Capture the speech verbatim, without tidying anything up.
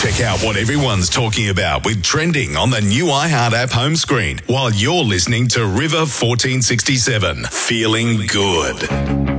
Check out what everyone's talking about with Trending on the new iHeart app home screen while you're listening to River fourteen sixty-seven. Feeling good.